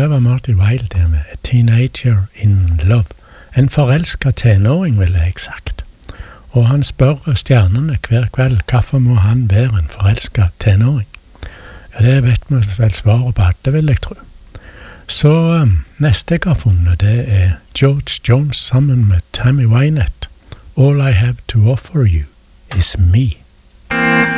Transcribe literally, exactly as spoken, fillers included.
det var Marty Wilde det med A Teenager in Love. En forelsket tenåring, ville jeg sagt. Og han spør stjernene hver kveld, hvorfor må han være en forelsket tenåring? Ja, det vet vi vel svaret på alle, vil jeg tro. Så um, neste jeg har funnet, det er George Jones sammen med Tammy Wynette. All I have to offer you is me.